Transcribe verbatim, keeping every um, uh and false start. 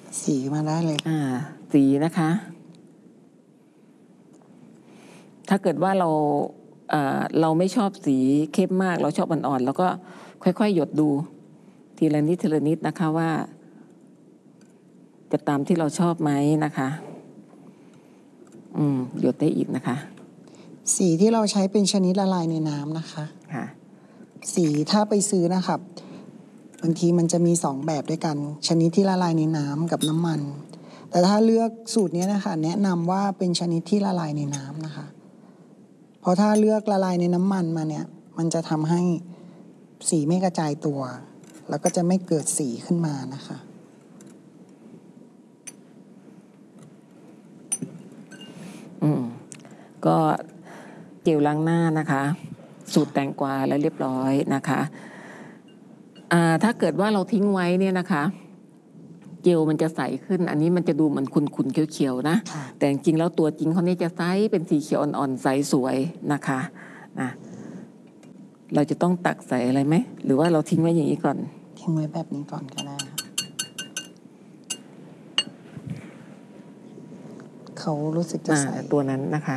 สีมาได้เลยอ่าสีนะคะถ้าเกิดว่าเราเอ่อเราไม่ชอบสีเข้มมากเราชอบอ่อนๆแล้วก็ค่อยๆหยดดูทีละนิดทีละนิดนะคะว่าจะตามที่เราชอบไหมนะคะอืมหยดได้อีกนะคะสีที่เราใช้เป็นชนิดละลายในน้ำนะคะค่ะสีถ้าไปซื้อนะครับบางทีมันจะมีสองแบบด้วยกันชนิดที่ละลายในน้ำกับน้ำมันแต่ถ้าเลือกสูตรนี้นะคะแนะนำว่าเป็นชนิดที่ละลายในน้ำนะคะเพราะถ้าเลือกละลายในน้ำมันมาเนี่ยมันจะทำให้สีไม่กระจายตัวแล้วก็จะไม่เกิดสีขึ้นมานะคะอืมก็เจลล้างหน้านะคะสูตรแตงกวาแล้วเรียบร้อยนะคะอ่าถ้าเกิดว่าเราทิ้งไว้เนี่ยนะคะเจลมันจะใสขึ้นอันนี้มันจะดูเหมือนขุ่นๆเขียวๆนะแต่จริงๆแล้วตัวจริงเขาเนี่ยจะใสเป็นสีเขียวอ่อนๆใสสวยนะคะนะเราจะต้องตักใส่อะไรไหมหรือว่าเราทิ้งไว้อย่างนี้ก่อนทิ้งไว้แบบนี้ก่อนก็ได้ค่ะเขารู้สึกจะใสตัวนั้นนะคะ